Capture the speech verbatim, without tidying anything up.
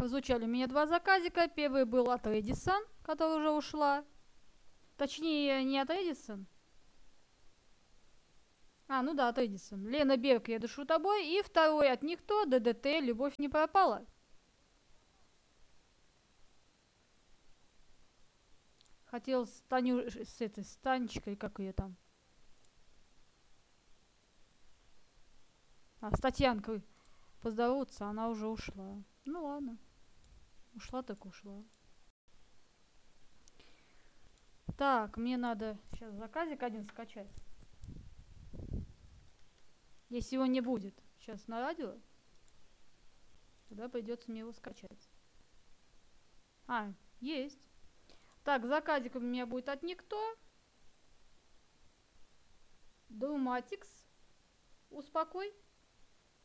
Прозвучали у меня два заказика. Первый был от Эдисон, которая уже ушла. Точнее, не от Эдисон. А, ну да, от Эдисон. Лена Берг, я дышу тобой. И второй от Никто, ДДТ, Любовь не пропала. Хотел с Таню... с этой, с Танечкой, как ее там? А, с Татьянкой поздороваться, она уже ушла. Ну ладно. Ушла так ушла. Так, мне надо сейчас заказик один скачать. Если его не будет сейчас на радио, тогда придется мне его скачать. А, есть. Так, заказик у меня будет от Никто. Думатикс. Успокой.